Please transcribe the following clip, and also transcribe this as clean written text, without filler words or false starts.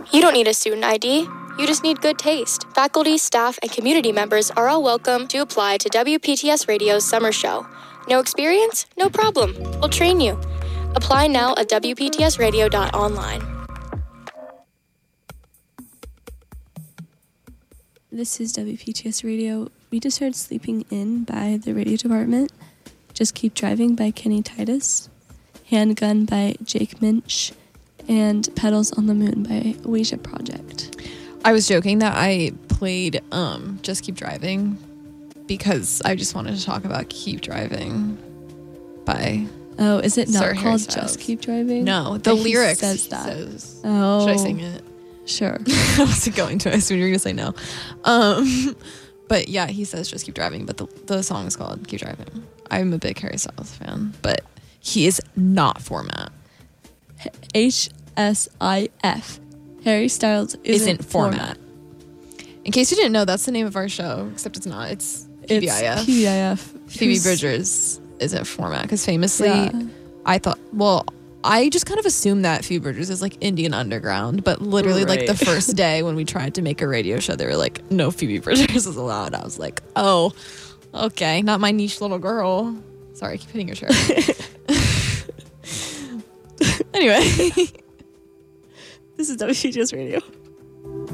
You don't need a student ID. You just need good taste. Faculty, staff, and community members are all welcome to apply to WPTS Radio's summer show. No experience? No problem. We'll train you. Apply now at WPTSradio.online. This is WPTS Radio. We just heard Sleeping In by the radio department. Just Keep Driving by Kenny Titus. Handgun by Jake Minch. And Petals on the Moon by Ouija Project. I was joking that I played Just Keep Driving because I just wanted to talk about Keep Driving by Oh, is it not Sir called Harry Just Keep Driving? No, the lyrics says that. Oh. Should I sing it? Sure. I wasn't going to. I assumed you were going to say no. But yeah, he says Just Keep Driving, but the song is called Keep Driving. I'm a big Harry Styles fan, but he is not format. HSIF. Harry Styles isn't format. In case you didn't know, that's the name of our show, except it's not. It's PBIF. PBIF. Phoebe Bridgers isn't format, because famously, Yeah. I just kind of assumed that Phoebe Bridgers is like Indian Underground, but literally like the first day when we tried to make a radio show, they were like, no Phoebe Bridgers is allowed. I was like, oh, okay, not my niche little girl. Sorry, I keep hitting your chair. Anyway. This is WPTS Radio.